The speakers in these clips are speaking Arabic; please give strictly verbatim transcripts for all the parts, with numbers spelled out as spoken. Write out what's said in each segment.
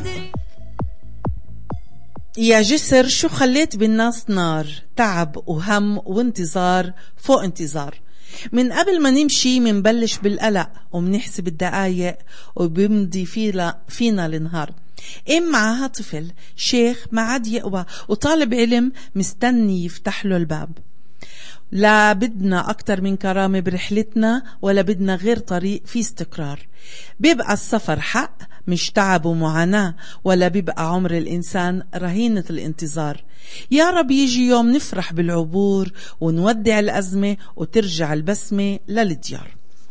يا جسر شو خليت بالناس نار، تعب وهم وانتظار فوق انتظار. من قبل ما نمشي منبلش بالقلق ومنحسب الدقايق وبيمضي فينا, فينا النهار. ام معها طفل، شيخ ما عاد يقوى، وطالب علم مستني يفتح له الباب. لا بدنا أكتر من كرامة برحلتنا، ولا بدنا غير طريق فيه استقرار. بيبقى السفر حق مش تعب ومعاناة، ولا بيبقى عمر الإنسان رهينة الانتظار. يا رب يجي يوم نفرح بالعبور ونودع الأزمة وترجع البسمة للديار.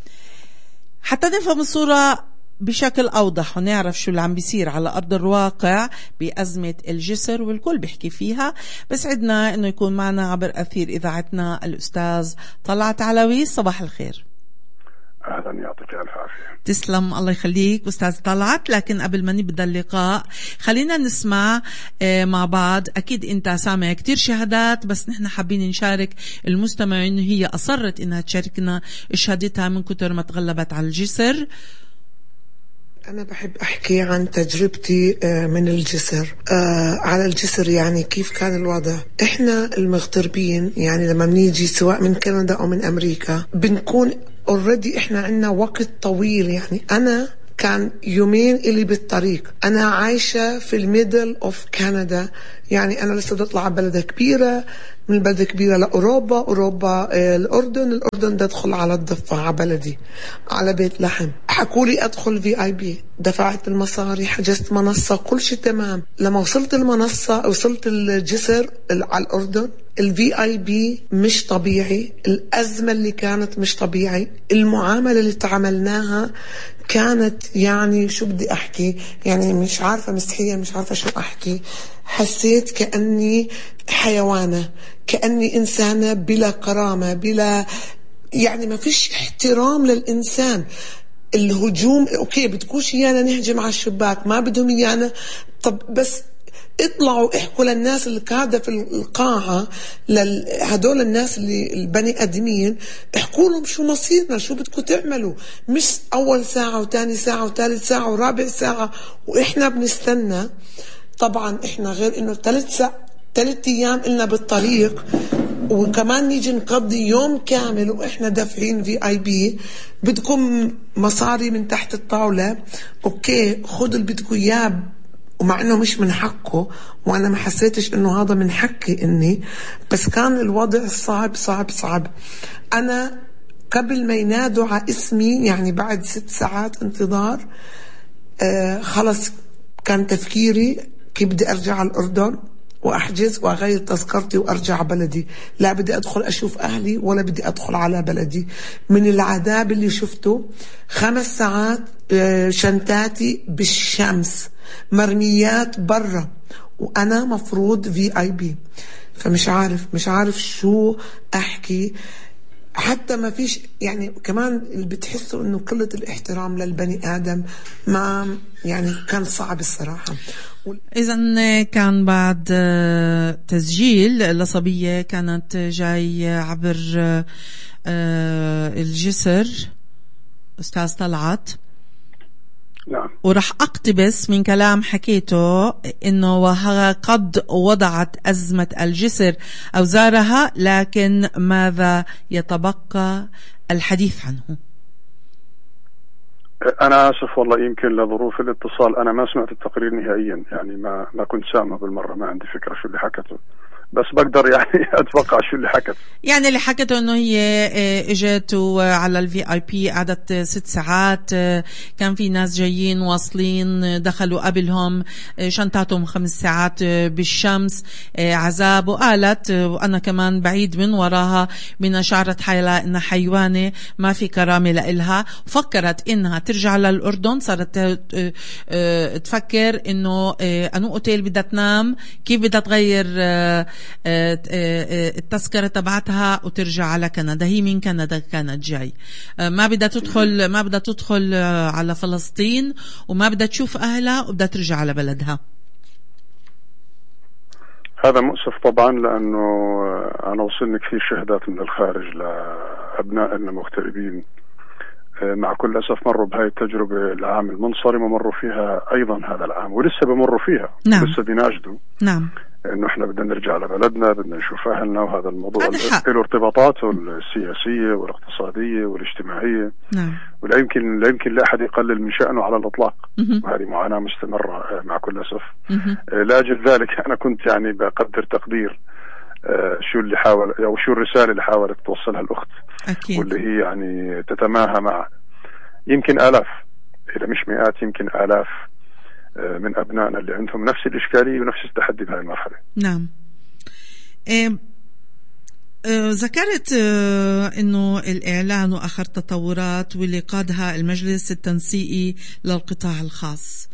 حتى نفهم الصورة بشكل أوضح ونعرف شو اللي عم بيصير على أرض الواقع بأزمة الجسر والكل بيحكي فيها، بس عدنا إنه يكون معنا عبر أثير إذاعتنا الأستاذ طلعت علوي. صباح الخير. أهلا، يعطيك ألف عافية. تسلم، الله يخليك أستاذ طلعت. لكن قبل ما نبدأ اللقاء خلينا نسمع مع بعض. أكيد أنت سامع كتير شهادات، بس نحن حابين نشارك المستمعين. هي أصرت إنها تشاركنا شهادتها من كتر ما تغلبت على الجسر. أنا بحب أحكي عن تجربتي من الجسر. على الجسر يعني كيف كان الوضع. إحنا المغتربين يعني لما بنيجي سواء من كندا أو من أمريكا بنكون already إحنا عنا وقت طويل. يعني أنا كان يومين إلي بالطريق. أنا عايشة في الميدل أوف كندا، يعني أنا لسه بطلع على بلدة كبيرة، من بلدة كبيرة لأوروبا، أوروبا الأردن، الأردن بدخل على الضفة على بلدي على بيت لحم. حكولي أدخل في آي بي، دفعت المصاري، حجزت منصة، كل شيء تمام. لما وصلت المنصة وصلت الجسر على الأردن، الفي آي بي مش طبيعي، الأزمة اللي كانت مش طبيعي، المعاملة اللي تعاملناها كانت يعني شو بدي أحكي، يعني مش عارفة، مستحية، مش عارفة شو أحكي. حسيت كأني حيوانة، كأني إنسانة بلا كرامة، بلا يعني ما فيش احترام للإنسان. الهجوم أوكي، بتكوش إيانا نهجم على الشباك، ما بدهم إيانا، طب بس اطلعوا احكوا للناس اللي قاعدة في القاعة، لهدول الناس اللي البني ادمين، احكوا لهم شو مصيرنا، شو بدكم تعملوا. مش اول ساعة وتاني ساعة وثالث ساعة ورابع ساعة واحنا بنستنى. طبعا احنا غير انه ثلاث ساعة ثلاث ايام إلنا بالطريق، وكمان نيجي نقضي يوم كامل واحنا دافعين في اي بي. بدكم مصاري من تحت الطاولة، اوكي خذوا اللي بدكم اياه، ومع انه مش من حقه، وانا ما حسيتش انه هذا من حقي اني، بس كان الوضع صعب صعب صعب. انا قبل ما ينادوا على اسمي يعني بعد ست ساعات انتظار، آه خلص كان تفكيري كيف بدي ارجع على الاردن واحجز واغير تذكرتي وارجع بلدي. لا بدي ادخل اشوف اهلي ولا بدي ادخل على بلدي. من العذاب اللي شفته، خمس ساعات آه شنتاتي بالشمس مرميات برا، وانا مفروض في اي بي. فمش عارف مش عارف شو احكي. حتى ما فيش يعني كمان اللي بتحسوا انه قلة الاحترام للبني ادم، ما يعني كان صعب الصراحة. إذن كان بعد تسجيل لصبية كانت جاي عبر الجسر أستاذ طلعت. نعم. ورح أقتبس من كلام حكيته إنه وها قد وضعت أزمة الجسر أوزارها، لكن ماذا يتبقى الحديث عنه؟ أنا آسف والله، يمكن لظروف الاتصال أنا ما سمعت التقرير نهائيا، يعني ما ما كنت سامع بالمرة، ما عندي فكرة شو اللي حكته، بس بقدر يعني اتوقع شو اللي حكت. يعني اللي حكته انه هي اجت على الفي اي بي، قعدت ست ساعات، كان في ناس جايين واصلين دخلوا قبلهم، شنطاتهم خمس ساعات بالشمس، عذاب. وقالت وانا كمان بعيد من وراها، من شعرت حالها انها حيوانة ما في كرامة لإلها. فكرت انها ترجع للأردن، صارت تفكر انه انو اوتيل بدها تنام، كيف بدها تغير التذكرة تبعتها وترجع على كندا. هي من كندا كانت جاي، ما بدها تدخل ما بدها تدخل على فلسطين، وما بدها تشوف أهلها، وبدها ترجع على بلدها. هذا مؤسف طبعا، لأنه أنا وصلني كثير شهادات من الخارج لأبنائنا المغتربين مع كل أسف مروا بهاي التجربة العام المنصرم ومروا فيها أيضا هذا العام ولسه بمروا فيها. نعم. لسه بيناجدوا. نعم. إنه إحنا بدنا نرجع لبلدنا، بدنا نشوف أهلنا، وهذا الموضوع له ارتباطاته السياسية والاقتصادية والاجتماعية. نعم. ولا يمكن لا يمكن لا أحد يقلل من شأنه على الإطلاق. وهذه معاناة مستمرة مع كل أسف. لأجل ذلك أنا كنت يعني بقدر تقدير شو اللي حاول أو شو الرسالة اللي حاولت توصلها الأخت. أكيد. واللي هي يعني تتماهى مع يمكن آلاف إذا مش مئات يمكن آلاف من أبنائنا اللي عندهم نفس الإشكالية ونفس التحدي بهذه المرحلة. نعم. إيه آه ذكرت آه إنه الإعلان وآخر تطورات واللي قادها المجلس التنسيقي للقطاع الخاص.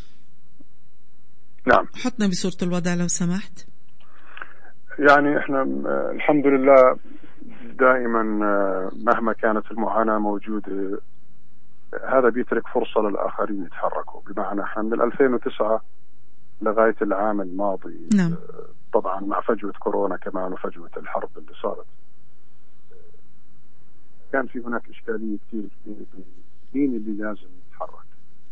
نعم. حطنا بصورة الوضع لو سمحت. يعني إحنا الحمد لله دائما مهما كانت المعاناة موجودة هذا بيترك فرصة للآخرين يتحركوا. بمعنى احنا من ألفين وتسعة لغاية العام الماضي. نعم. طبعا مع فجوة كورونا كمان وفجوة الحرب اللي صارت كان في هناك إشكالية كثير مين اللي لازم يتحرك،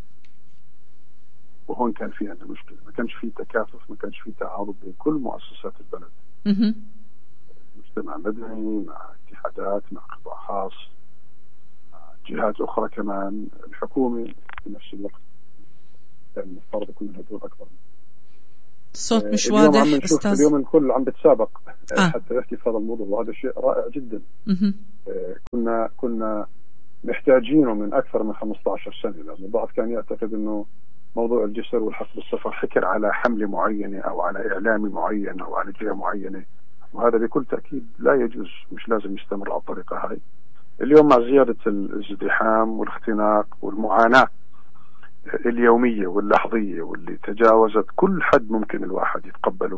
وهون كان في عندنا مشكلة. ما كانش في تكاتف، ما كانش في تعاضد بين كل مؤسسات البلد. م- مجتمع مدني مع اتحادات مع قطاع خاص مع جهات أخرى كمان، الحكومة في نفس الوقت كان المفترض يكون هدول أكبر. الصوت مش واضح أستاذ. اليوم الكل عم بتسابق آه. حتى يحكي في هذا الموضوع، وهذا شيء رائع جدا. م- كنا كنا محتاجينه من أكثر من خمسة عشر سنة، لأن البعض كان يعتقد إنه موضوع الجسر والحق بالسفر حكر على حملة معينة أو على إعلامي معين أو على جهة معينة، وهذا بكل تأكيد لا يجوز، مش لازم يستمر على الطريقة هاي. اليوم مع زيادة الازدحام والاختناق والمعاناة اليومية واللحظية واللي تجاوزت كل حد ممكن الواحد يتقبله،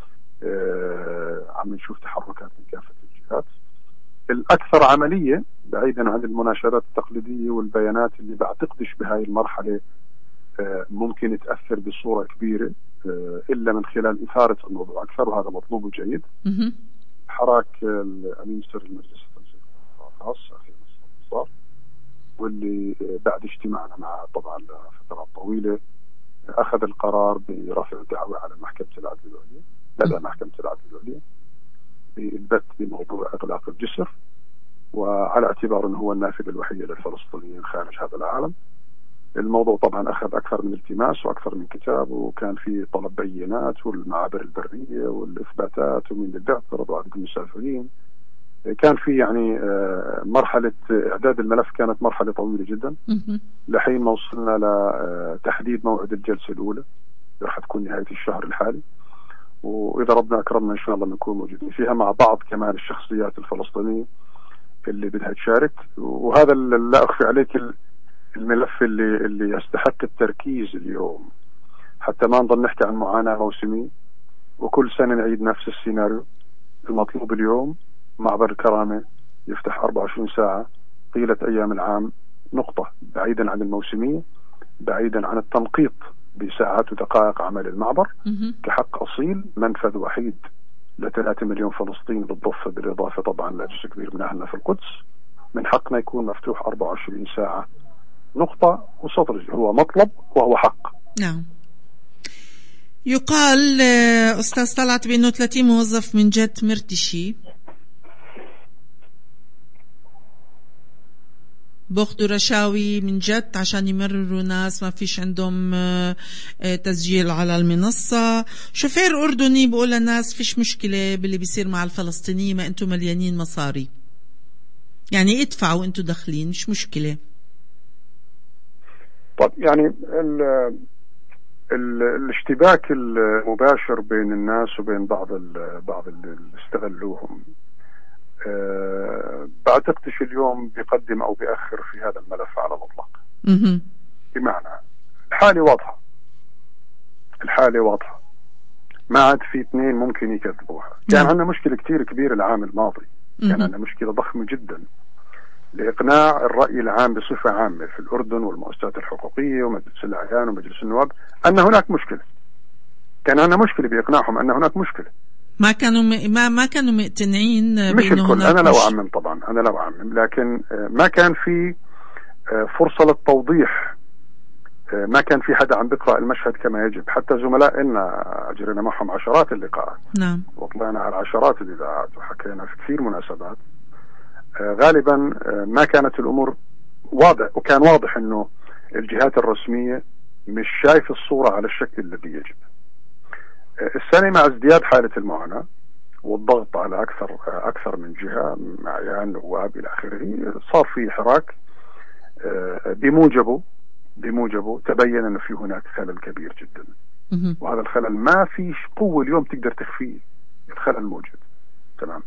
آه عم نشوف تحركات من كافة الجهات. الأكثر عملية بعيدا عن المناشدات التقليدية والبيانات اللي بعتقدش بهاي المرحلة آه ممكن تأثر بصورة كبيرة آه إلا من خلال إثارة الموضوع أكثر، وهذا مطلوب وجيد. حراك الأمين سر المجلس التنسيقي الخاص أخي مصطفى، واللي بعد اجتماعنا مع طبعا لفترات طويلة أخذ القرار برفع دعوة على محكمة العدل العليا لدى محكمة العدل العليا بالبت بموضوع إغلاق الجسر، وعلى اعتبار أنه هو النافذة الوحيدة للفلسطينيين خارج هذا العالم. الموضوع طبعا أخذ أكثر من التماس وأكثر من كتاب، وكان في طلب بينات والمعابر البرية والإثباتات ومن اللي بيعترض وعدد المسافرين. كان في يعني مرحلة إعداد الملف كانت مرحلة طويلة جدا لحين ما وصلنا لتحديد موعد الجلسة الأولى راح تكون نهاية الشهر الحالي، وإذا ربنا أكرمنا إن شاء الله بنكون موجودين فيها مع بعض كمان الشخصيات الفلسطينية اللي بدها تشارك. وهذا اللي لا أخفي عليك الملف اللي اللي يستحق التركيز اليوم، حتى ما نضل نحكي عن معاناة موسمية وكل سنة نعيد نفس السيناريو. المطلوب اليوم معبر الكرامة يفتح أربعة وعشرين ساعة طيلة أيام العام، نقطة، بعيدا عن الموسمية، بعيدا عن التنقيط بساعات ودقائق عمل المعبر كحق أصيل، منفذ وحيد لثلاثة مليون فلسطيني بالضفة، بالإضافة طبعا لجزء كبير من أهلنا في القدس. من حقنا يكون مفتوح أربعة وعشرين ساعة، نقطة وسطر. هو مطلب وهو حق. نعم. يقال أستاذ طلعت بأنه ثلاثين موظف من جت مرتشي بأخذوا رشاوي من جد عشان يمرروا ناس ما فيش عندهم تسجيل على المنصة. شوفير أردني بقول للناس فيش مشكلة باللي بيصير مع الفلسطينيين، ما أنتم مليانين مصاري، يعني ادفعوا أنتم داخلين، مش مشكلة. طب يعني ال ال الاشتباك المباشر بين الناس وبين بعض ال بعض اللي استغلوهم أه بعتقدش اليوم بيقدم أو بيأخر في هذا الملف على الإطلاق. بمعنى الحالة واضحة، الحالة واضحة، ما عاد في اثنين ممكن يكذبوها. كان عندنا مشكلة كتير كبيرة العام الماضي، كان عندنا مشكلة ضخمة جدا لإقناع الرأي العام بصفة عامة في الأردن والمؤسسات الحقوقية ومجلس الأعيان ومجلس النواب أن هناك مشكلة. كان عندنا مشكلة بإقناعهم أن هناك مشكلة. ما كانوا م... ما ما كانوا مقتنعين. مش الكل، أنا لا أعمم طبعا، أنا لا أعمم، لكن ما كان في فرصة للتوضيح. ما كان في حدا عم بيقرأ المشهد كما يجب، حتى زملائنا أجرينا معهم عشرات اللقاءات. نعم. وطلعنا على عشرات الإذاعات وحكينا في كثير مناسبات. غالبا ما كانت الأمور واضح، وكان واضح أنه الجهات الرسمية مش شايف الصورة على الشكل الذي يجب. السنة مع ازدياد حالة المعاناة والضغط على أكثر أكثر من جهة، معيان نواب إلى آخره، صار في حراك بموجبه بموجبه تبين أنه في هناك خلل كبير جدا. وهذا الخلل ما فيش قوة اليوم تقدر تخفيه، الخلل موجود. تمام.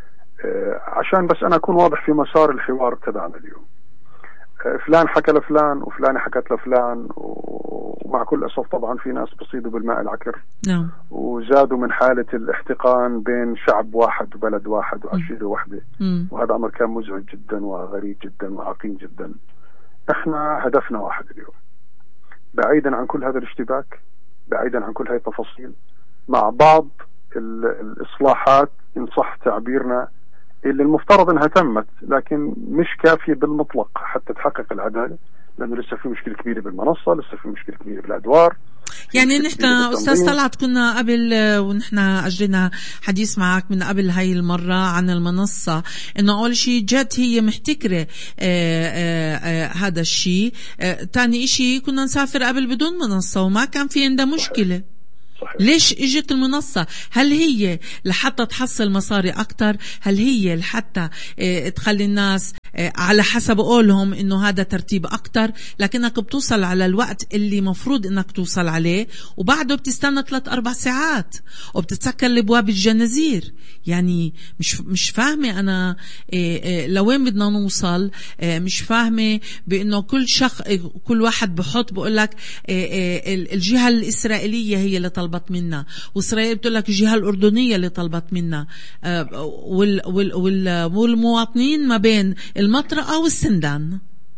عشان بس أنا أكون واضح في مسار الحوار تبعنا اليوم، فلان حكى لفلان وفلان حكت لفلان، ومع كل أسف طبعا في ناس بصيدوا بالماء العكر. نعم. وزادوا من حالة الاحتقان بين شعب واحد وبلد واحد وعشيرة واحدة. م. وهذا أمر كان مزعج جدا وغريب جدا وعقيم جدا. احنا هدفنا واحد اليوم، بعيدا عن كل هذا الاشتباك، بعيدا عن كل هذه التفاصيل، مع بعض الإصلاحات إن صح تعبيرنا اللي المفترض انها تمت، لكن مش كافية بالمطلق حتى تحقق العدالة، لأنه لسه في مشكلة كبيرة بالمنصة، لسه في مشكلة كبيرة بالأدوار. يعني نحن أستاذ طلعت كنا قبل ونحن أجرينا حديث معك من قبل هاي المرة عن المنصة، إنه أول شيء جد هي محتكرة آآ آآ هذا الشيء. تاني إشي كنا نسافر قبل بدون منصة وما كان في عندها مشكلة. صحيح. ليش اجت المنصة؟ هل هي لحتى تحصل مصاري أكتر؟ هل هي لحتى اه تخلي الناس اه على حسب قولهم إنه هذا ترتيب أكتر، لكنك بتوصل على الوقت اللي مفروض إنك توصل عليه وبعده بتستنى ثلاث أربع ساعات وبتتسكر لبواب الجنازير؟ يعني مش مش فاهمة أنا اه اه لوين بدنا نوصل. اه مش فاهمة بإنه كل شخص كل واحد بحط بقول لك الجهة الإسرائيلية هي اللي طلبت منا، وإسرائيل بتقول لك الجهة الأردنية اللي طلبت منا، وال وال وال والمواطنين ما بين المطرقة والسندان.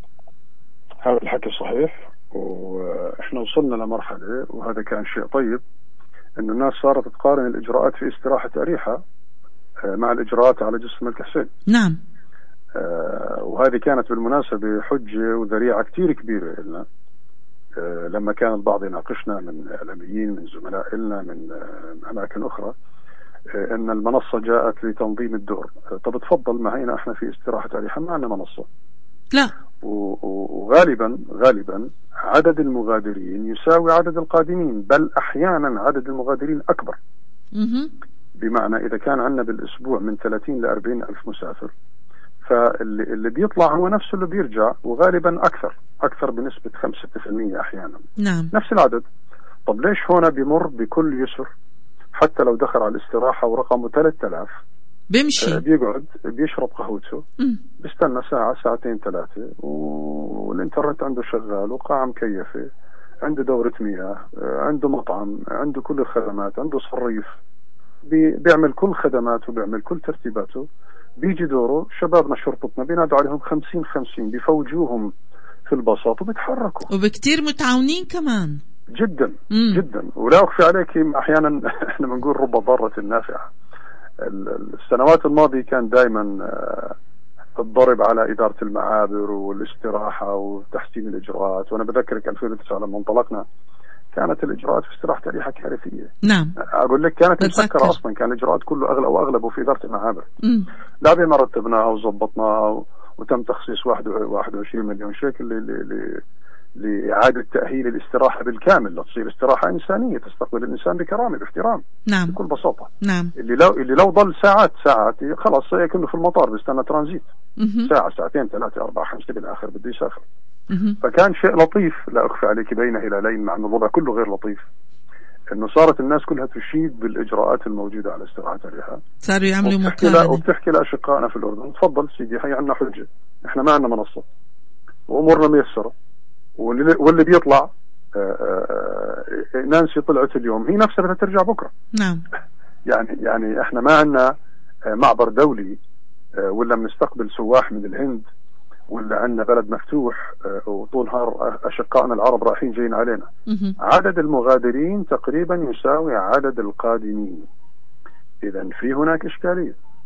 هذا الحكي صحيح، وإحنا وصلنا لمرحلة وهذا كان شيء طيب إنه الناس صارت تقارن الإجراءات في استراحة أريحة مع الإجراءات على جسر الملك حسين. نعم. وهذه كانت بالمناسبة حجة وذريعة كتير كبيرة لنا لما كان البعض يناقشنا من إعلاميين من زملاء لنا من أماكن أخرى أن المنصة جاءت لتنظيم الدور. طب تفضل، ما هينا احنا في استراحة أريحة ما عندنا منصة. لا. وغالبا غالبا عدد المغادرين يساوي عدد القادمين، بل أحيانا عدد المغادرين أكبر. م- بمعنى إذا كان عندنا بالأسبوع من ثلاثين إلى أربعين ألف مسافر، فاللي اللي بيطلع هو نفسه اللي بيرجع، وغالبا أكثر أكثر بنسبة خمسة بالمئة أحيانا. نعم. نفس العدد. طب ليش هنا بيمر بكل يسر حتى لو دخل على الاستراحة ورقمه ثلاثة آلاف بيمشي آه بيقعد بيشرب قهوته، بيستنى ساعة ساعتين ثلاثة، والإنترنت عنده شغال وقاعة مكيفة، عنده دورة مياه، آه عنده مطعم، عنده كل الخدمات، عنده صريف، بي بيعمل كل خدماته، بيعمل كل ترتيباته. بيجي دوره شبابنا شرطتنا بينادوا عليهم خمسين خمسين، بيفوجوهم في البساط وبيتحركوا، وبكتير متعاونين كمان جدا. مم. جدا. ولا أخفي عليك أحيانا احنا بنقول رب ضارة نافعة. السنوات الماضية كان دائما الضرب على إدارة المعابر والاستراحة وتحسين الإجراءات، وأنا بذكرك ألفين وتسعة لما انطلقنا كانت الإجراءات في استراحة أريحة كارثية. نعم. أقول لك كانت مسكرة أصلا، كان الإجراءات كله أغلب أو أغلبه في إدارة المعابر. مم. لا بما رتبناها وظبطناها وتم تخصيص واحد وعشرين مليون شيكل لإعادة تأهيل الاستراحة بالكامل لتصير استراحة إنسانية تستقبل الإنسان بكرامة باحترام. نعم. بكل بساطة. نعم. اللي لو اللي لو ضل ساعات ساعات خلاص يكون في المطار بيستنى ترانزيت. مم. ساعة ساعتين ثلاثة أربعة خمسة بالآخر بده يسافر. مم. فكان شيء لطيف لا أخفي عليك بين هلالين، مع أن الوضع كله غير لطيف، إنه صارت الناس كلها تشيد بالإجراءات الموجودة على استراحة أريحة، صاروا يعملوا مقارنة وبتحكي لأشقائنا في الأردن تفضل سيدي هي عنا حجة، إحنا ما عنا منصة وأمورنا ميسرة، واللي, واللي بيطلع آآ آآ نانسي طلعت اليوم هي نفسها بدها ترجع بكرة. نعم. يعني يعني إحنا ما عنا معبر دولي ولا بنستقبل سواح من الهند ولا عندنا بلد مفتوح وطول نهار أشقائنا العرب رايحين جايين علينا. مه. عدد المغادرين تقريبا يساوي عدد القادمين، إذن في هناك إشكالية.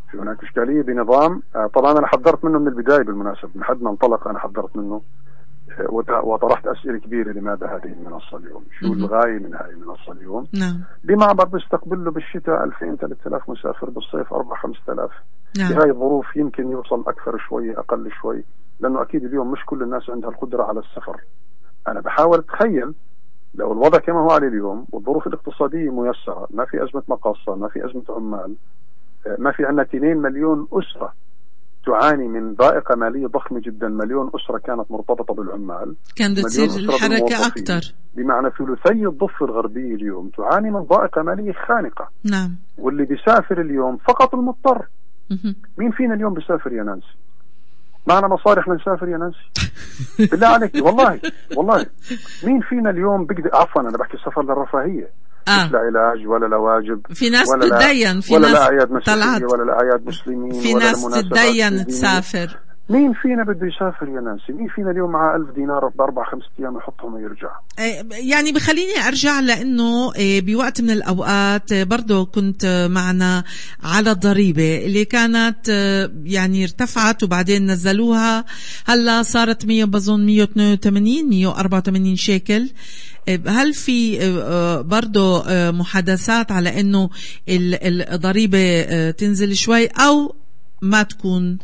في هناك إشكالية بنظام. طبعا أنا حضرت منه من البداية بالمناسبة، من حد ما انطلق أنا حضرت منه وطرحت أسئلة كبيرة. لماذا هذه المنصة اليوم؟ شو الغاية من هذه المنصة اليوم؟ نعم. بمعبر بيستقبل له بالشتاء ألفين ثلاثة آلاف مسافر، بالصيف أربعة خمسة آلاف. نعم. بهاي الظروف يمكن يوصل أكثر شوي أقل شوي، لأنه أكيد اليوم مش كل الناس عندها القدرة على السفر. أنا بحاول أتخيل لو الوضع كما هو عليه اليوم والظروف الاقتصادية ميسرة، ما في أزمة مقاصة، ما في أزمة عمال، ما في عندنا اثنين مليون أسرة تعاني من ضائقة مالية ضخمة جدا. مليون أسرة كانت مرتبطة بالعمال، كان بتصير الحركة أكثر. بمعنى ثلثي الضفة الغربية اليوم تعاني من ضائقة مالية خانقة. نعم. واللي بيسافر اليوم فقط المضطر. مين فينا اليوم بيسافر يا نانسي؟ معنا مصاري نسافر يا نانسي؟ بالله عليك والله والله مين فينا اليوم بقدر؟ عفوا أنا بحكي سفر للرفاهية، آه. مش لا علاج ولا لواجب، في ناس ولا تتدين، في ولا ناس أعياد مسيحية طلعت، ولا الأعياد مسلمين، في ولا ناس تتدين تسافر. مين فينا بده يسافر يا نانسي؟ مين فينا اليوم مع ألف دينار بأربع خمسة أيام يحطهم ويرجع؟ يعني بخليني أرجع لأنه بوقت من الأوقات برضو كنت معنا على الضريبة اللي كانت يعني ارتفعت وبعدين نزلوها، هلا صارت مية بظن مية واثنين وثمانين مية وأربعة وثمانين شيكل. هل في برضو محادثات على أنه الضريبة تنزل شوي أو ما تكون؟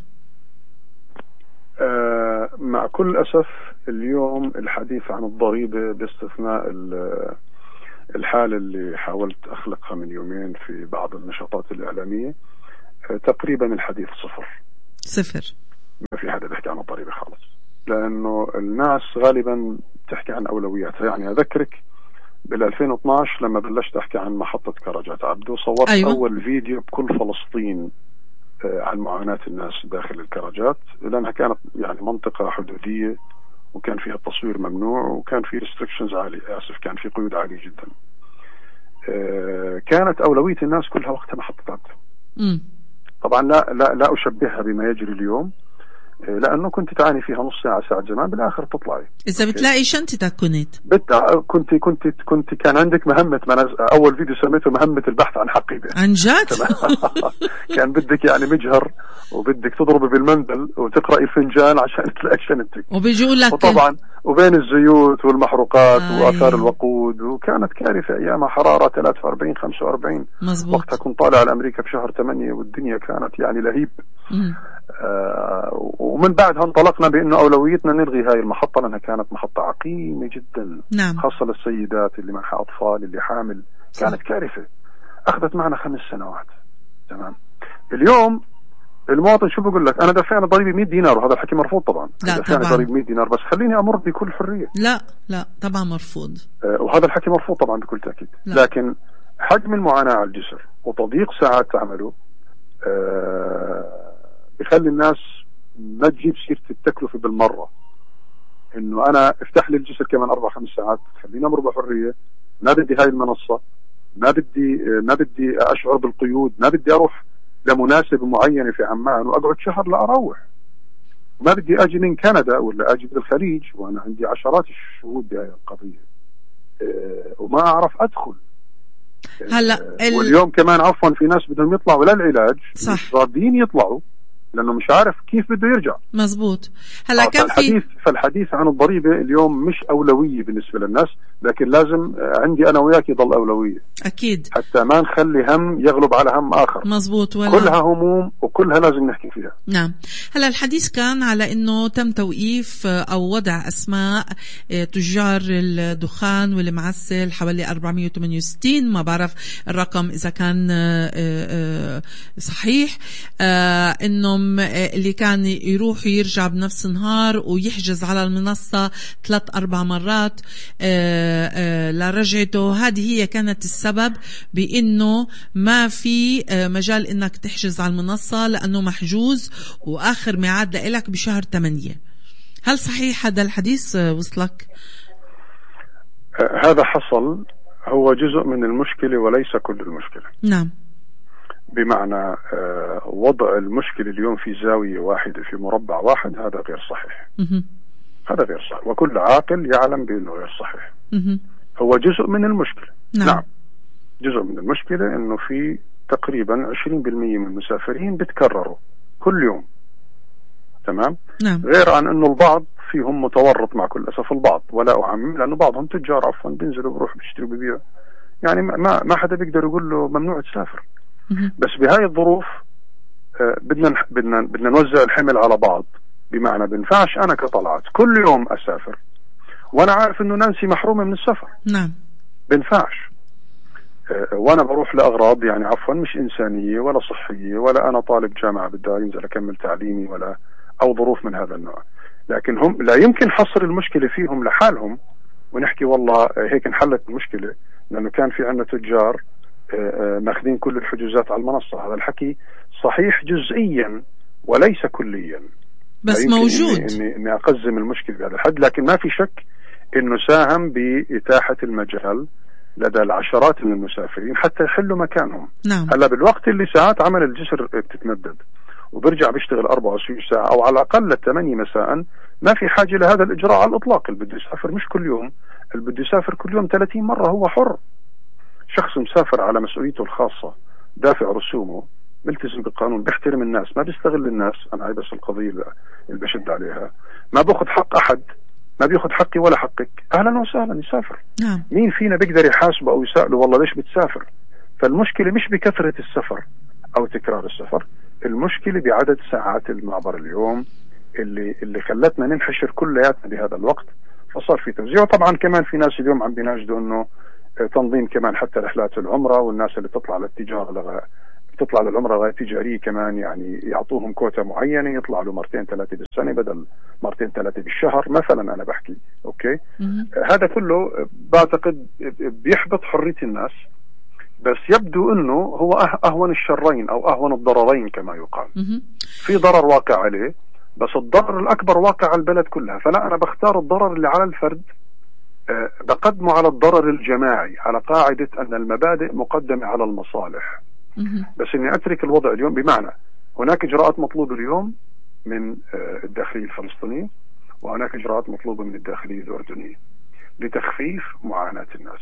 آه مع كل أسف اليوم الحديث عن الضريبة باستثناء الحالة اللي حاولت أخلقها من يومين في بعض النشاطات الإعلامية، آه تقريبا الحديث صفر صفر. ما في حدا بيحكي عن الضريبة خالص، لأنه الناس غالبا بتحكي عن أولوياتها. يعني أذكرك بال ألفين واثناشر لما بلشت أحكي عن محطة كرجات عبده، صورت أيوة. أول فيديو بكل فلسطين عن معاناة الناس داخل الكرجات، لأنها كانت يعني منطقة حدودية وكان فيها التصوير ممنوع وكان في restrictions عالية، آسف كان في قيود عالية جدا. كانت أولوية الناس كلها وقتها محطة عبده. طبعا لا لا لا أشبهها بما يجري اليوم، لأنه كنت تعاني فيها نص ساعة ساعة زمان بالآخر تطلعي. إذا بتلاقي شنطتك كنت بت كنت كنت كنت كان عندك مهمة، أول فيديو سميته مهمة البحث عن حقيبة. عن جد؟ كان بدك يعني مجهر وبدك تضربي بالمندل وتقرأي الفنجان عشان تلاقي شنطتك، وبيجوا لك وطبعا وبين الزيوت والمحروقات آه وآثار الوقود، وكانت كارثة أيامها، حرارة ثلاثة وأربعين خمسة وأربعين. مزبوط. وقتها كنت طالع على أمريكا بشهر ثمانية والدنيا كانت يعني لهيب. آه ومن بعدها انطلقنا بأنه أولويتنا نلغي هاي المحطة لأنها كانت محطة عقيمة جدا. نعم. خاصة للسيدات اللي معها أطفال اللي حامل. كانت كارثة، أخذت معنا خمس سنوات. تمام. اليوم المواطن شو بقول لك؟ أنا دفعنا ضريبة مية دينار، وهذا الحكي مرفوض طبعا. لا دفعنا طبعا ضريبة مية دينار بس خليني أمر بكل حرية. لا لا طبعا مرفوض. آه وهذا الحكي مرفوض طبعا بكل تأكيد. لا. لكن حجم المعاناة على الجسر وتضييق ساعات عمله آه بخلي الناس ما تجيب سيرة التكلفة بالمرة، إنه أنا افتح لي الجسر كمان أربع خمس ساعات، خليني أمر بحرية، ما بدي هاي المنصة، ما بدي ما بدي أشعر بالقيود، ما بدي أروح لمناسبة معينة في عمان وأقعد شهر لا أروح، ما بدي أجي من كندا ولا أجي من الخليج وأنا عندي عشرات الشهود بهاي القضية أه وما أعرف أدخل. هلا ال... واليوم كمان عفوا في ناس بدهم يطلعوا للعلاج، مش راضيين يطلعوا لأنه مش عارف كيف بده يرجع. مزبوط. هلا كان فالحديث في فالحديث عن الضريبة اليوم مش أولوية بالنسبة للناس، لكن لازم عندي أنا وياك يضل أولوية أكيد، حتى ما نخلي هم يغلب على هم آخر. مزبوط. ولا كلها هموم وكلها لازم نحكي فيها. نعم. هلا الحديث كان على إنه تم توقيف أو وضع أسماء تجار الدخان والمعسل حوالي أربعمية وثمانية وستين، ما بعرف الرقم إذا كان صحيح، إنهم اللي كان يروح يرجع بنفس النهار ويحجز على المنصة ثلاث أربع مرات لرجعته. هذه هي كانت السبب بأنه ما في مجال إنك تحجز على المنصة لأنه محجوز وآخر ميعاد لإلك بشهر ثمانية. هل صحيح هذا الحديث وصلك؟ هذا حصل، هو جزء من المشكلة وليس كل المشكلة. نعم. بمعنى وضع المشكلة اليوم في زاوية واحدة في مربع واحد هذا غير صحيح. م- هذا غير صحيح، وكل عاقل يعلم بأنه غير صحيح. م- هو جزء من المشكلة. نعم. نعم جزء من المشكلة أنه في تقريبا عشرين بالمئة من المسافرين بتكرروا كل يوم. تمام. نعم. غير عن انه البعض فيهم متورط، مع كل اسف البعض، ولا اعمم، لانه بعضهم تجار عفوا بينزلوا بيروحوا بيشتروا ببيعوا، يعني ما ما حدا بيقدر يقول له ممنوع تسافر. بس بهاي الظروف آه بدنا بدنا بدنا نوزع الحمل على بعض، بمعنى بنفعش انا كطلعت كل يوم اسافر وانا عارف انه نانسي محرومه من السفر. نعم. بنفعش آه وانا بروح لاغراض يعني عفوا مش انسانيه ولا صحيه، ولا انا طالب جامعه بدي انزل اكمل تعليمي، ولا او ظروف من هذا النوع. لكن هم لا يمكن حصر المشكله فيهم لحالهم ونحكي والله هيك انحلت المشكله، لانه كان في عندنا تجار ماخذين كل الحجوزات على المنصه. هذا الحكي صحيح جزئيا وليس كليا، بس موجود. اني اني اقزم المشكله بهذا الحد، لكن ما في شك انه ساهم باتاحه المجال لدى العشرات من المسافرين حتى يحلوا مكانهم. نعم. هلا بالوقت اللي ساعات عمل الجسر بتتمدد وبرجع بيشتغل أربعة وعشرين ساعة او على الاقل للثمانية مساء، ما في حاجه لهذا الاجراء على الاطلاق. اللي بده يسافر مش كل يوم، اللي بده يسافر كل يوم ثلاثين مره هو حر. شخص مسافر على مسؤوليته الخاصه، دافع رسومه، ملتزم بالقانون، بيحترم الناس، ما بيستغل الناس. انا هاي بس القضيه اللي بشد عليها، ما باخذ حق احد، ما بياخذ حقي ولا حقك، اهلا وسهلا يسافر. نعم. مين فينا بيقدر يحاسبه او يساله والله ليش بتسافر؟ فالمشكله مش بكثره السفر او تكرار السفر، المشكله بعدد ساعات المعبر اليوم اللي اللي خلتنا ننحشر كلياتنا بهذا الوقت، فصار في توزيع. وطبعا كمان في ناس اليوم عم بيناشدوا انه تنظيم كمان حتى رحلات العمره، والناس اللي تطلع للتجاره لغا تطلع للعمره غايه تجاريه كمان يعني يعطوهم كوتا معينه، يطلع له مرتين ثلاثه بالسنه بدل مرتين ثلاثه بالشهر مثلا. انا بحكي اوكي. آه هذا كله بعتقد بيحبط حريه الناس، بس يبدو انه هو اهون الشرين او اهون الضررين كما يقال. في ضرر واقع عليه، بس الضرر الاكبر واقع على البلد كلها. فلا انا بختار الضرر اللي على الفرد أه بقدمه على الضرر الجماعي، على قاعدة أن المبادئ مقدمة على المصالح. بس إني أترك الوضع اليوم، بمعنى هناك إجراءات مطلوبة اليوم من أه الداخلية الفلسطينية، وهناك إجراءات مطلوبة من الداخلية الأردنية لتخفيف معاناة الناس.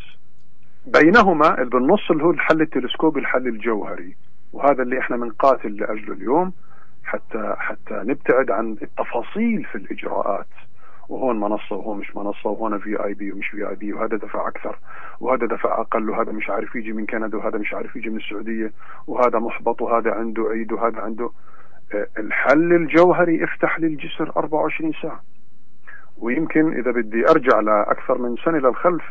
بينهما اللي بالنص اللي هو الحل التلسكوبي، الحل الجوهري، وهذا اللي احنا بنقاتل لأجله اليوم حتى حتى نبتعد عن التفاصيل في الإجراءات، وهون منصة وهون مش منصة، وهون في اي بي ومش في اي بي، وهذا دفع اكثر وهذا دفع اقل، وهذا مش عارف يجي من كندا وهذا مش عارف يجي من السعودية، وهذا محبط وهذا عنده عيد وهذا عنده. الحل الجوهري افتح للجسر أربعة وعشرين ساعة. ويمكن اذا بدي ارجع لاكثر من سنة للخلف،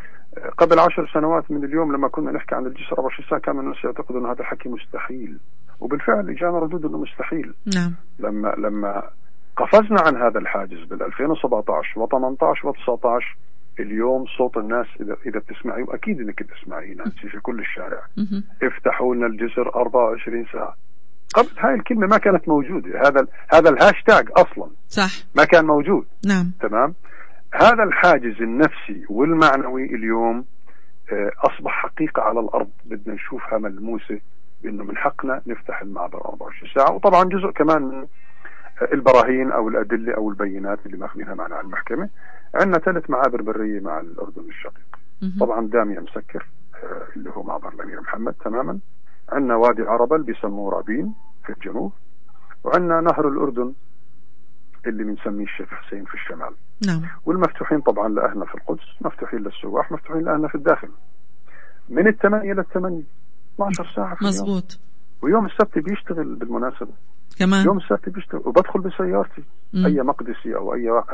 قبل عشر سنوات من اليوم لما كنا نحكي عن الجسر أربعة وعشرين ساعة كان الناس يعتقدوا ان هذا حكي مستحيل، وبالفعل اجانا ردود انه مستحيل. نعم. لما لما قفزنا عن هذا الحاجز بال ألفين وسبعة عشر وثمانية عشر وتسعة عشر، اليوم صوت الناس اذا اذا بتسمعي، واكيد انك تسمعي نانسي في كل الشارع، افتحوا لنا الجسر أربعة وعشرين ساعة. قبل هاي الكلمة ما كانت موجودة، هذا هذا الهاشتاج اصلا صح ما كان موجود. نعم. تمام. هذا الحاجز النفسي والمعنوي اليوم اصبح حقيقة على الارض، بدنا نشوفها ملموسة، بانه من حقنا نفتح المعبر أربعة وعشرين ساعة. وطبعا جزء كمان من البراهين او الادله او البينات اللي ماخذينها معنا على المحكمه. عندنا ثلاث معابر بريه مع الاردن الشقيق. طبعا دامية مسكر اللي هو معبر الامير محمد تماما، عندنا وادي عربه اللي بيسموه رابين في الجنوب، وعندنا نهر الاردن اللي بنسميه الشيخ حسين في الشمال. نعم. والمفتوحين طبعا لاهلنا في القدس، مفتوحين للسواح، مفتوحين لاهلنا في الداخل، من الثمانية للثمانية اثنتي عشرة ساعه في مزبوط. ويوم السبت بيشتغل بالمناسبه كمان يوم السبت بيشتغل، وبدخل بسيارتي م. اي مقدسي او اي آآ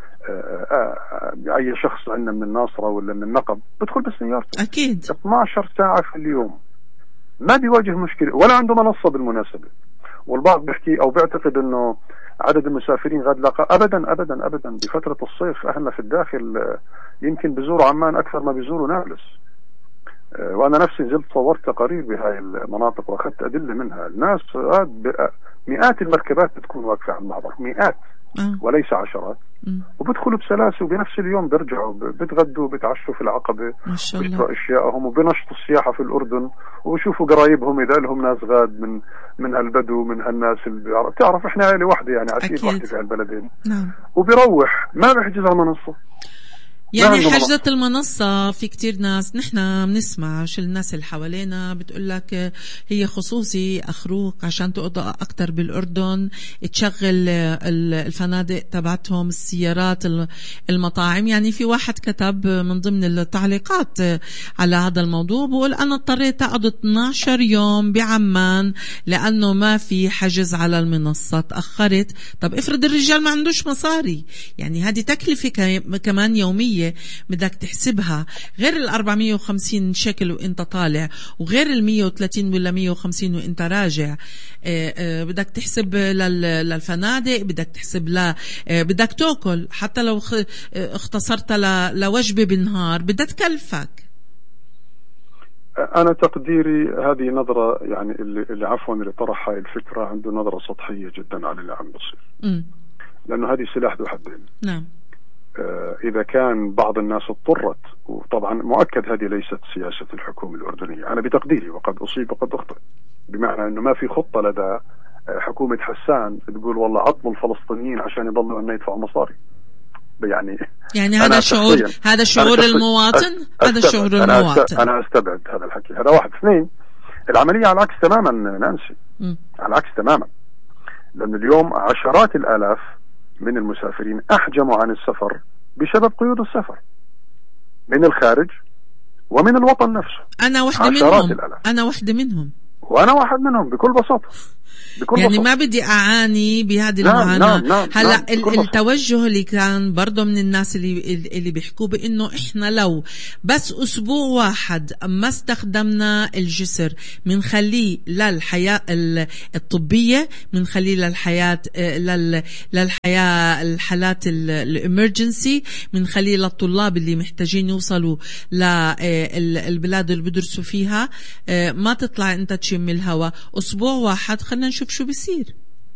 آآ اي شخص عندنا من الناصرة ولا من النقب بدخل بسيارتي اكيد اثنتي عشرة ساعة في اليوم، ما بيواجه مشكلة ولا عنده منصة بالمناسبة. والبعض بيحكي او بيعتقد انه عدد المسافرين غاد لاقى، ابدا ابدا ابدا. بفترة الصيف اهلنا في الداخل يمكن بيزوروا عمان اكثر ما بيزوروا نابلس، وانا نفسي نزلت صورت تقارير بهاي المناطق واخذت ادله منها. الناس مئات المركبات بتكون واقفه على المعبر، مئات أه. وليس عشرات، م. وبدخلوا بسلاسه وبنفس اليوم بيرجعوا بتغدوا بتعشوا في العقبه وبيشتروا اشيائهم وبنشطوا السياحه في الاردن وبشوفوا قرايبهم اذا لهم ناس غاد من من هالبدو من هالناس اللي بتعرف احنا عائله واحده يعني عشيره واحده في هالبلدين. نعم. وبيروح ما بيحجز على المنصه. يعني حجزة المنصة في كتير ناس نحن بنسمع شو الناس اللي حوالينا بتقول لك هي خصوصي أخروك عشان تقضى أكتر بالأردن، تشغل الفنادق تبعتهم، السيارات، المطاعم. يعني في واحد كتب من ضمن التعليقات على هذا الموضوع بقول أنا اضطريت أقعد اثني عشر يوم بعمان لأنه ما في حجز على المنصة، تأخرت. طب افرض الرجال ما عندوش مصاري، يعني هذه تكلفة كمان يومية بدك تحسبها، غير ال أربعمية وخمسين شكل وانت طالع، وغير ال مية وثلاثين ولا مية وخمسين وانت راجع. بدك تحسب للفنادق، بدك تحسب لا بدك تاكل، حتى لو اختصرت لوجبة بالنهار بدها تكلفك. أنا تقديري هذه نظرة، يعني اللي, اللي عفوا اللي طرح هاي الفكرة عنده نظرة سطحية جدا على اللي عم بصير، لأنه هذه سلاح ذو حدين. نعم. إذا كان بعض الناس اضطرت، وطبعا مؤكد هذه ليست سياسة الحكومة الأردنية أنا بتقديري، وقد أصيب وقد أخطئ، بمعنى أنه ما في خطة لدى حكومة حسان تقول والله عطلوا الفلسطينيين عشان يضلوا أن يدفعوا مصاري. يعني يعني هذا شعور هذا شعور المواطن هذا شعور المواطن أنا أستبعد هذا الحكي. هذا واحد. اثنين، العملية على العكس تماما نانسي، م. على العكس تماما، لأن اليوم عشرات الآلاف من المسافرين أحجموا عن السفر بسبب قيود السفر من الخارج ومن الوطن نفسه. أنا واحدة منهم الألاف. أنا واحدة منهم وأنا واحد منهم بكل بساطة. بكل يعني بساطة. ما بدي أعاني بهذه المعاناة. نعم نعم هلا نعم التوجه اللي كان برضه من الناس اللي اللي بيحكوا بأنه إحنا لو بس أسبوع واحد ما استخدمنا الجسر منخليه للحياة الطبية، منخليه للحياة للحياة الحالات الإمرجنسي، منخليه للطلاب اللي محتاجين يوصلوا للبلاد اللي بدرسوا فيها، ما تطلع أنت تشم الهواء أسبوع واحد، خلينا نشوف شو بيصير.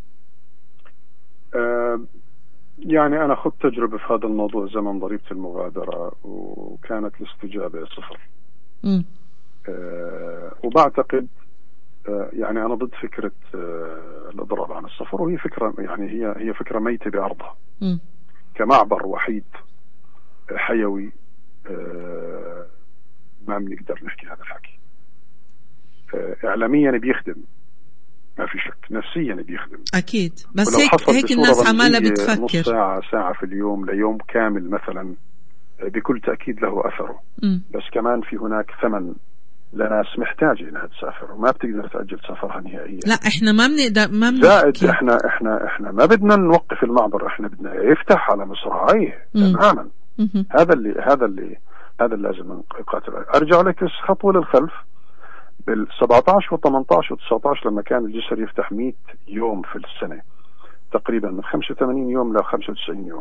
أه يعني أنا خذت تجربة في هذا الموضوع زمن ضريبة المغادرة، وكانت الاستجابة صفر. م. أه وبعتقد أه يعني أنا ضد فكرة أه الإضراب عن السفر، وهي فكرة يعني هي هي فكرة ميتة بأرضها. م. كمعبر وحيد حيوي أه ما بنقدر نحكي هذا الحكي. أه إعلاميا بيخدم ما في شك، نفسيا بيخدم أكيد، بس هيك هيك الناس عمالة بتفكر نص ساعة ساعة في اليوم ليوم كامل مثلا بكل تأكيد له أثره. م. بس كمان في هناك ثمن لناس محتاجة إنها تسافر وما بتقدر تأجل سفرها نهائيا. لا إحنا ما بنقدر، ما زائد إحنا إحنا إحنا ما بدنا نوقف المعبر، إحنا بدنا يفتح على مصراعيه تماما. هذا اللي هذا اللي هذا اللي لازم نقاتل. أرجع لك خطوة للخلف، بال سبعتاشر وثمانتاشر وتسعتاشر لما كان الجسر يفتح مئة يوم في السنة، تقريبا من خمسة وثمانين يوم ل خمسة وتسعين يوم،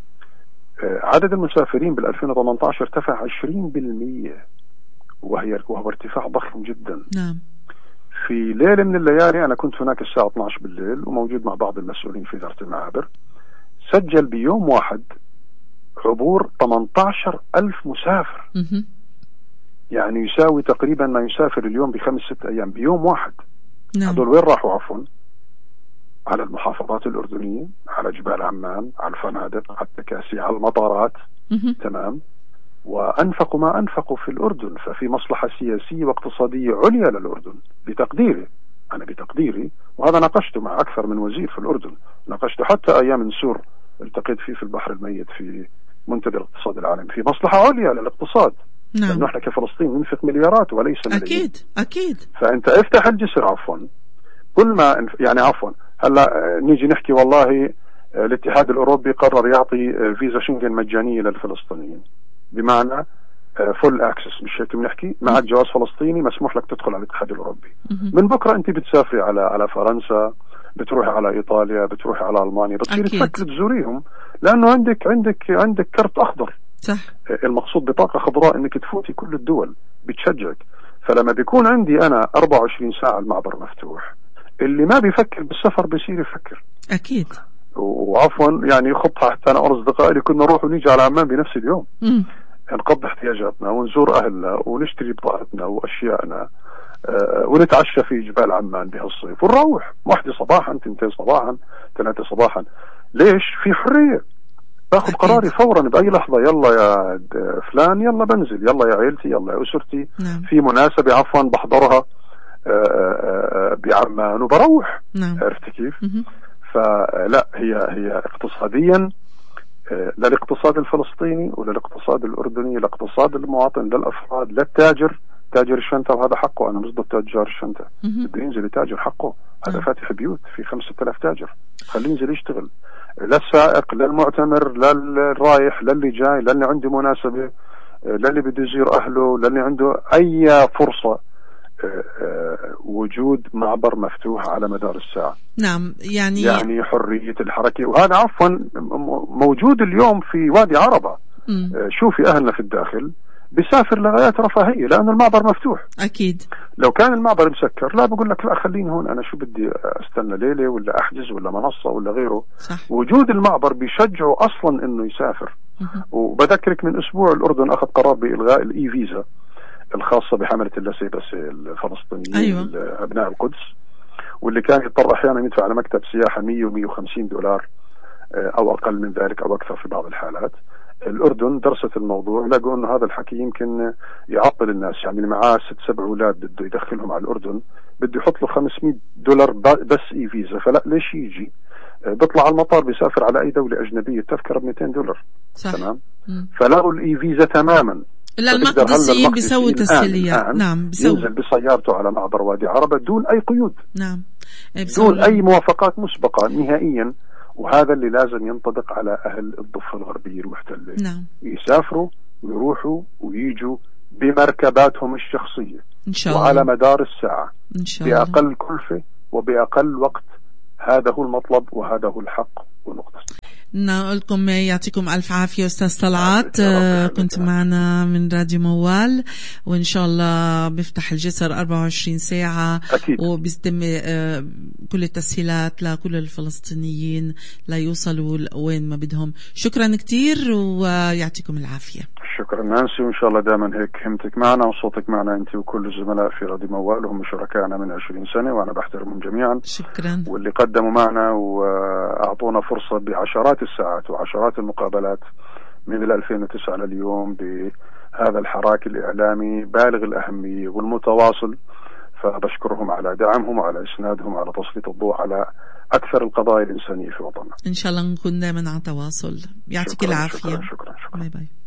عدد المسافرين بال ألفين وثمانية عشر ارتفع عشرين بالمئة، وهي وهو ارتفاع ضخم جدا. نعم. في ليلة من الليالي أنا كنت هناك الساعة اثني عشر بالليل وموجود مع بعض المسؤولين في إدارة المعابر، سجل بيوم واحد عبور ثمانية عشر ألف مسافر. م- يعني يساوي تقريبا ما يسافر اليوم بخمس ست أيام بيوم واحد. نعم. هذول وين راحوا؟ عفوا على المحافظات الأردنية، على جبال عمان، على الفنادق، على التكاسي، على المطارات. م- تمام. وأنفقوا ما أنفقوا في الأردن، ففي مصلحة سياسية واقتصادية عليا للأردن بتقديري، أنا بتقديري، وهذا ناقشته مع أكثر من وزير في الأردن، ناقشته حتى أيام نسور التقيت فيه في البحر الميت في منتدى الاقتصاد العالمي، في مصلحة عليا للاقتصاد. نعم. لأنه احنا كفلسطين ننفق مليارات وليس ملايين. أكيد أكيد. فأنت افتح الجسر عفوا، كل ما يعني عفوا هلا نيجي نحكي والله الاتحاد الأوروبي قرر يعطي فيزا شنغن مجانية للفلسطينيين، بمعنى فول اكسس، مش هيك بنحكي، معك جواز فلسطيني مسموح لك تدخل على الاتحاد الأوروبي. من بكرة أنت بتسافري على على فرنسا، بتروحي على إيطاليا، بتروحي على ألمانيا، بتصيري تفكري تزوريهم لأنه عندك عندك عندك كرت أخضر. صح. المقصود بطاقة خضراء انك تفوتي كل الدول، بتشجعك. فلما بيكون عندي انا أربعة وعشرين ساعة المعبر مفتوح، اللي ما بيفكر بالسفر بيصير يفكر. اكيد. وعفوا يعني خطها حتى انا واصدقائي اللي كنا نروح ونيجي على عمان بنفس اليوم، م. نقضي احتياجاتنا ونزور اهلنا ونشتري بضاعتنا واشيائنا، أه ونتعشى في جبال عمان بهالصيف ونروح واحدة صباحا، تنتين صباحا، ثلاثة صباحا. ليش؟ في حرية. باخذ قراري فورا بأي لحظة، يلا يا فلان يلا بنزل، يلا يا عيلتي، يلا يا أسرتي. نعم. في مناسبة عفوا بحضرها بعمان وبروح. نعم. عرفت كيف؟ فلا هي هي اقتصاديا للاقتصاد الفلسطيني وللاقتصاد الأردني، لاقتصاد المواطن، للأفراد، للتاجر، تاجر الشنطة، وهذا حقه. أنا مش ضد تاجر الشنطة، بده ينزل يتاجر حقه. هذا فاتح بيوت في خمسة آلاف تاجر، خليه ينزل يشتغل. للسائق، للمعتمر، للرايح، للي جاي، للي عنده مناسبة، للي بده يزور أهله، للي عنده أي فرصة، وجود معبر مفتوح على مدار الساعة. نعم. يعني يعني حرية الحركة، وهذا عفوا موجود اليوم في وادي عربة. م. شوفي أهلنا في الداخل بيسافر لغايات رفاهية لأنه المعبر مفتوح. أكيد. لو كان المعبر مسكر لا بقول لك لا خليني هون، أنا شو بدي أستنى ليلة ولا أحجز ولا منصة ولا غيره. صح. وجود المعبر بيشجعه أصلا إنه يسافر. م. وبذكرك من أسبوع الأردن أخذ قرار بإلغاء الإي فيزا الخاصة بحملة اللاسلكي الفلسطينيين. أيوة. أبناء القدس، واللي كان يضطر أحيانا يدفع على مكتب سياحة مية ومية وخمسين دولار أو أقل من ذلك أو أكثر في بعض الحالات. الأردن درست الموضوع، لقوا أنه هذا الحكي يمكن يعطل الناس. يعني اللي معاه ست سبع أولاد بده يدخلهم على الأردن بده يحط له خمسمية دولار بس إي فيزا، فلا ليش يجي؟ بيطلع على المطار بيسافر على أي دولة أجنبية تذكرة ب مئتين دولار. صح. تمام. فلغوا الإي فيزا تماما. لا المقدسيين بيسووا تسهيليات. نعم. بيسووا. ينزل بسيارته على معبر وادي عربة دون أي قيود. نعم. دون أي موافقات مسبقة نهائيا. وهذا اللي لازم ينطبق على أهل الضفة الغربية المحتلة. نعم. يسافروا ويروحوا ويجوا بمركباتهم الشخصية إن شاء الله، وعلى مدار الساعة إن شاء الله، بأقل كلفة وبأقل وقت. هذا هو المطلب وهذا هو الحق والنقطة. نقول لكم يعطيكم ألف عافية أستاذ طلعت. كنت معنا من راديو موال، وإن شاء الله بيفتح الجسر أربعة وعشرين ساعة أكيد. وبيتم كل التسهيلات لكل الفلسطينيين لا يوصلوا وين ما بدهم. شكرا كتير ويعطيكم العافية. شكرا نانسي، وإن شاء الله دائما هيك همتك معنا وصوتك معنا أنت وكل الزملاء في راديو موال، وهم شركائنا من عشرين سنة وأنا بحترمهم جميعا. شكرا. واللي قدموا معنا وأعطونا فرصة بعشرات الساعات وعشرات المقابلات من ألفين وتسعة لليوم بهذا الحراك الإعلامي بالغ الأهمية والمتواصل. فبشكرهم على دعمهم وعلى إسنادهم على تسليط الضوء على أكثر القضايا الإنسانية في وطننا. إن شاء الله نكون دائما على تواصل. يعطيك العافية. شكرا شكرا, شكرا. باي باي.